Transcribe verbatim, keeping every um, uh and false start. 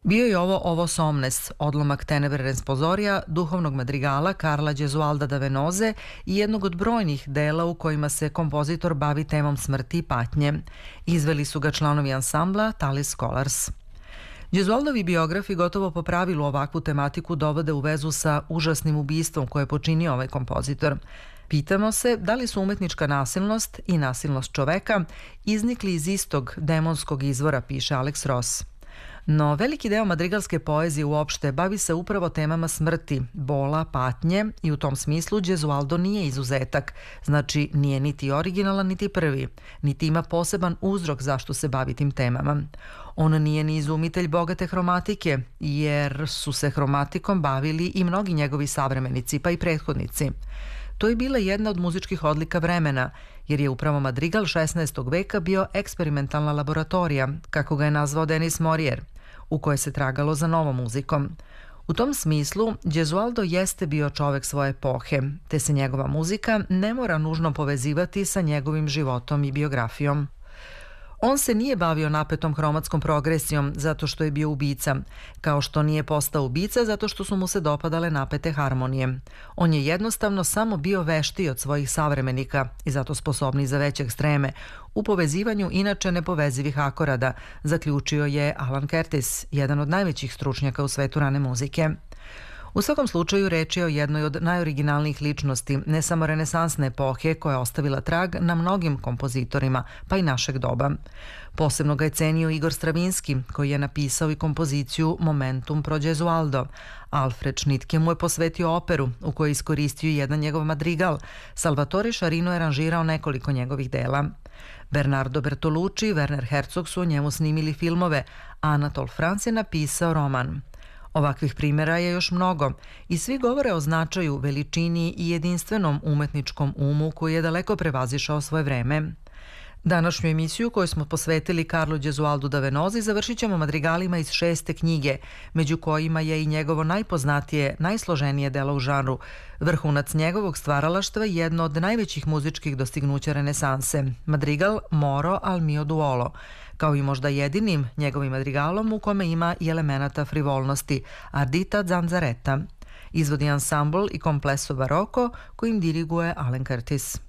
Bio je ovo Ovo somnes, odlomak Tenebre Responsoria, duhovnog madrigala Karla Gesualda da Venoze i jednog od brojnih dela u kojima se kompozitor bavi temom smrti i patnje. Izveli su ga članovi ansambla Tallis Scholars. Gesualdovi biografi gotovo po pravilu ovakvu tematiku dovode u vezu sa užasnim ubistvom koje je počinio ovaj kompozitor. Pitamo se da li su umetnička nasilnost i nasilnost čoveka iznikli iz istog demonskog izvora, piše Alex Ross. No, veliki deo madrigalske poezije uopšte bavi se upravo temama smrti, bola, patnje i u tom smislu Gesualdo nije izuzetak, znači nije niti originalan niti prvi, niti ima poseban uzrok zašto se bavi tim temama. On nije ni izumitelj bogate hromatike, jer su se hromatikom bavili i mnogi njegovi savremenici, pa i prethodnici. To je bila jedna od muzičkih odlika vremena, jer je upravo madrigal šesnaestog veka bio eksperimentalna laboratorija, kako ga je nazvao Denis Morier, u kojoj se tragalo za novom muzikom. U tom smislu, Gesualdo jeste bio čovek svoje epohe, te se njegova muzika ne mora nužno povezivati sa njegovim životom i biografijom. On se nije bavio napetom hromatskom progresijom zato što je bio ubica, kao što nije postao ubica zato što su mu se dopadale napete harmonije. On je jednostavno samo bio veštiji od svojih savremenika i zato sposobniji za veće ekstreme u povezivanju inače nepovezivih akorada, zaključio je Alan Curtis, jedan od najvećih stručnjaka u svetu rane muzike. U svakom slučaju reč je o jednoj od najoriginalnijih ličnosti, ne samo renesansne epohe koja je ostavila trag na mnogim kompozitorima, pa i našeg doba. Posebno ga je cenio Igor Stravinski, koji je napisao i kompoziciju Momentum pro Gesualdo. Alfred Schnittke mu je posvetio operu, u kojoj je iskoristio jedan njegov madrigal. Salvatore Scharino je aranžirao nekoliko njegovih dela. Bernardo Bertolucci i Werner Herzog su o njemu snimili filmove, a Anatole France je napisao roman. Ovakvih primjera je još mnogo i svi govore o značaju, veličini i jedinstvenom umetničkom umu koji je daleko prevazišao svoje vreme. Današnju emisiju koju smo posvetili Karlu Gesualdu da Venozi završit ćemo madrigalima iz šeste knjige, među kojima je i njegovo najpoznatije, najsloženije delo u žanru. Vrhunac njegovog stvaralaštva je jedno od najvećih muzičkih dostignuća renesanse, madrigal Moro al mio duolo, kao i možda jedinim njegovim madrigalom u kome ima i elemenata frivolnosti, Ardita Zanzaretta. Izvodi ansambl i Complesso Barocco kojim diriguje Alan Curtis.